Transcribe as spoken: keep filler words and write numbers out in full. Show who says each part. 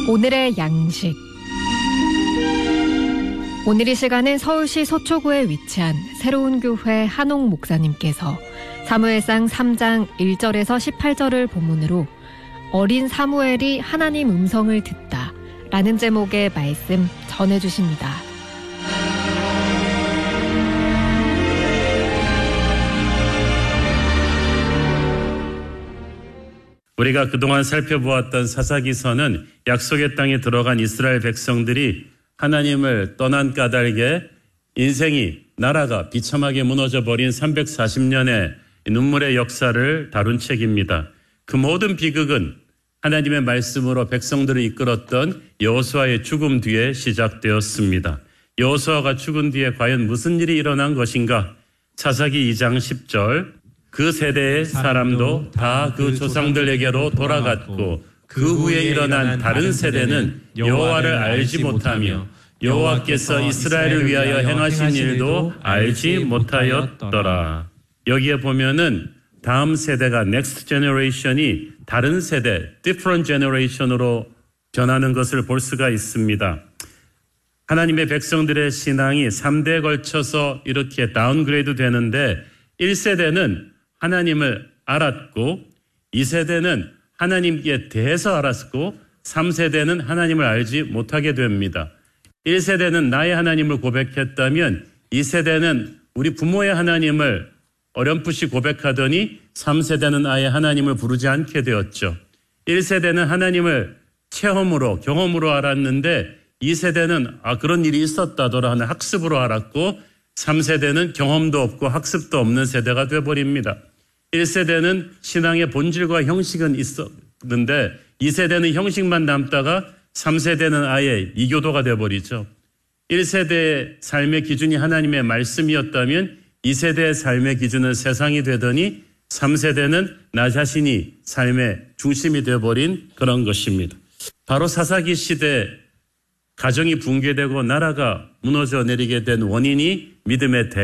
Speaker 1: 오늘의 양식. 오늘 이 시간은 서울시 서초구에 위치한 새로운 교회 한옥 목사님께서 사무엘상 삼 장 일 절에서 십팔 절을 본문으로 어린 사무엘이 하나님 음성을 듣다 라는 제목의 말씀 전해주십니다.
Speaker 2: 우리가 그동안 살펴보았던 사사기서는 약속의 땅에 들어간 이스라엘 백성들이 하나님을 떠난 까닭에 인생이, 나라가 비참하게 무너져버린 삼백사십 년의 눈물의 역사를 다룬 책입니다. 그 모든 비극은 하나님의 말씀으로 백성들을 이끌었던 여호수아의 죽음 뒤에 시작되었습니다. 여호수아가 죽은 뒤에 과연 무슨 일이 일어난 것인가? 사사기 이 장 십 절, 그 세대의 사람도 다 그 조상들에게로 돌아갔고 그 후에 일어난 다른 세대는 여호와를 알지 못하며 여호와께서 이스라엘을 위하여 행하신 일도 알지 못하였더라. 여기에 보면은 다음 세대가 next generation이 다른 세대, different generation으로 변하는 것을 볼 수가 있습니다. 하나님의 백성들의 신앙이 삼 대에 걸쳐서 이렇게 다운그레이드 되는데 일 세대는 하나님을 알았고 이 세대는 하나님께 대해서 알았고 삼 세대는 하나님을 알지 못하게 됩니다. 일 세대는 나의 하나님을 고백했다면 이 세대는 우리 부모의 하나님을 어렴풋이 고백하더니 삼 세대는 아예 하나님을 부르지 않게 되었죠. 일 세대는 하나님을 체험으로, 경험으로 알았는데 이 세대는 아 그런 일이 있었다더라 하는 학습으로 알았고 삼 세대는 경험도 없고 학습도 없는 세대가 되어버립니다. 일 세대는 신앙의 본질과 형식은 있었는데 이 세대는 형식만 남다가 삼 세대는 아예 이교도가 되어버리죠. 일 세대의 삶의 기준이 하나님의 말씀이었다면 이 세대의 삶의 기준은 세상이 되더니 삼 세대는 나 자신이 삶의 중심이 되어버린 그런 것입니다. 바로 사사기 시대 가정이 붕괴되고 나라가 무너져 내리게 된 원인이 믿음의 대